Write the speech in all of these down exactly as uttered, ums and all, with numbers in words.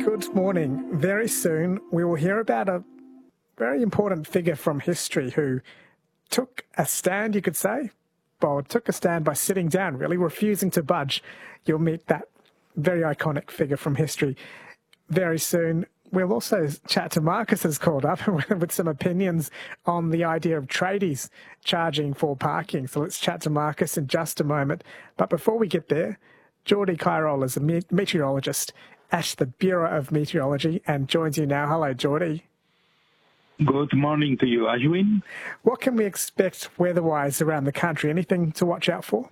Good morning. Very soon we will hear about a very important figure from history who took a stand, you could say. Well, took a stand by sitting down, really, refusing to budge. You'll meet that very iconic figure from history very soon. We'll also chat to Marcus, has called up with some opinions on the idea of tradies charging for parking. So let's chat to Marcus in just a moment. But before we get there, Geordie Kyrol is a meteorologist at the Bureau of Meteorology and joins you now. Hello, Geordie. Good morning to you, Ashwin. What can we expect weather-wise around the country? Anything to watch out for?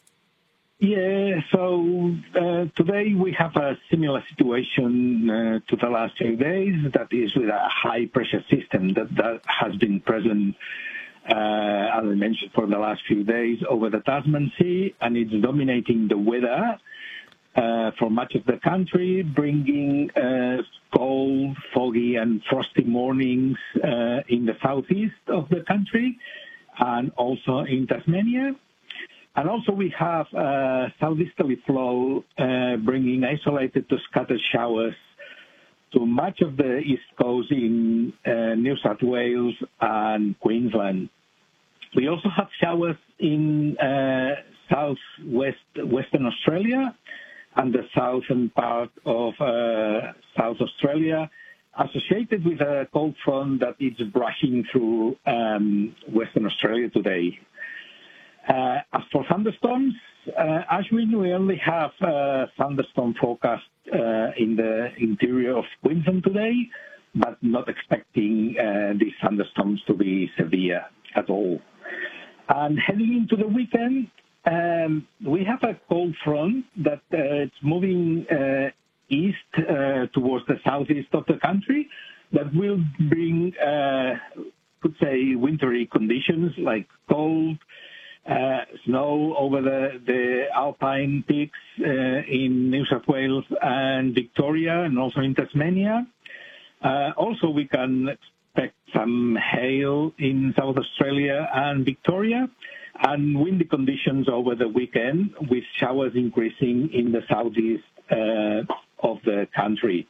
Yeah, so uh, today we have a similar situation uh, to the last few days, that is with a high-pressure system that, that has been present, uh, as I mentioned, for the last few days over the Tasman Sea, and it's dominating the weather uh, for much of the country, bringing uh, cold, foggy and frosty mornings uh, in the southeast of the country and also in Tasmania. And also we have a southeasterly flow uh, bringing isolated to scattered showers to much of the east coast in uh, New South Wales and Queensland. We also have showers in uh, southwest Western Australia and the southern part of uh, South Australia, associated with a cold front that is brushing through um, Western Australia today. Uh, as for thunderstorms, uh, Ashwin, we only have uh, thunderstorm forecast uh, in the interior of Queensland today, but not expecting uh, these thunderstorms to be severe at all. And heading into the weekend, um, we have a cold front that uh, it's moving uh, east uh, towards the southeast of the country that will bring, uh, could say, wintry conditions like cold, Uh, snow over the, the alpine peaks uh, in New South Wales and Victoria and also in Tasmania. Uh, also, we can expect some hail in South Australia and Victoria and windy conditions over the weekend with showers increasing in the southeast uh, of the country.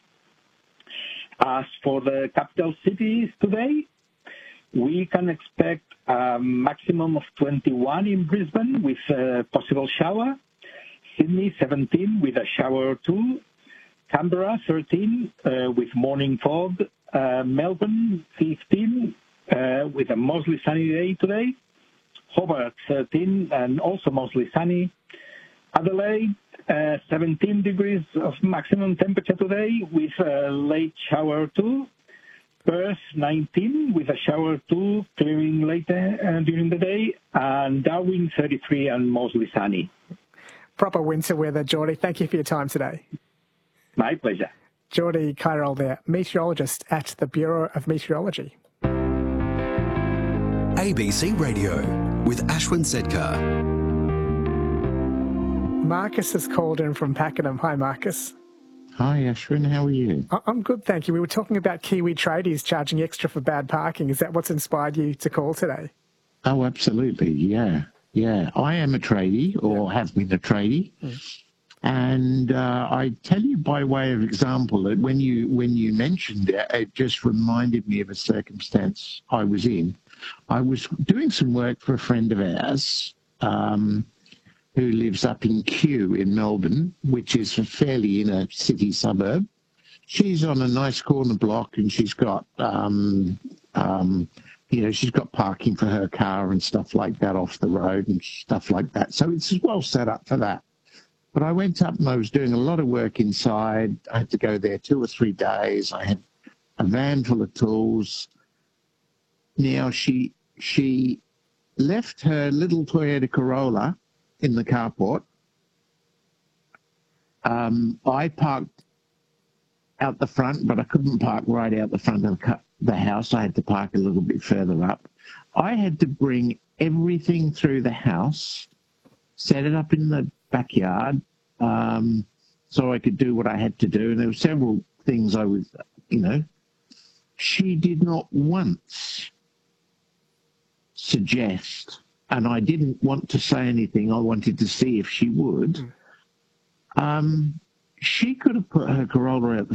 As for the capital cities today, we can expect a maximum of twenty-one in Brisbane with a possible shower, Sydney seventeen with a shower or two, Canberra thirteen uh, with morning fog, uh, Melbourne fifteen uh, with a mostly sunny day today, Hobart thirteen and also mostly sunny, Adelaide uh, seventeen degrees of maximum temperature today with a late shower or two, Perth nineteen with a shower or two clearing later uh, during the day, and Darwin thirty-three and mostly sunny. Proper winter weather, Geordie. Thank you for your time today. My pleasure. Geordie Kyrol there, meteorologist at the Bureau of Meteorology. A B C Radio with Ashwin Sedkar. Marcus has called in from Pakenham. Hi, Marcus. Hi, Ashwin. How are you? I'm good, thank you. We were talking about Kiwi tradies charging extra for bad parking. Is that what's inspired you to call today? Oh, absolutely. Yeah. Yeah. I am a tradie or yeah. have been a tradie. Mm. And uh, I tell you by way of example that when you when you mentioned it, it just reminded me of a circumstance I was in. I was doing some work for a friend of ours, um, who lives up in Kew in Melbourne, which is fairly in a city suburb. She's on a nice corner block and she's got, um, um, you know, she's got parking for her car and stuff like that off the road and stuff like that. So it's well set up for that. But I went up and I was doing a lot of work inside. I had to go there two or three days. I had a van full of tools. Now she, she left her little Toyota Corolla in the carport. Um, I parked out the front, but I couldn't park right out the front of the house. I had to park a little bit further up. I had to bring everything through the house, set it up in the backyard, um, so I could do what I had to do. And there were several things I was, you know. She did not once suggest, and I didn't want to say anything. I wanted to see if she would. Mm. Um, she could have put her Corolla out the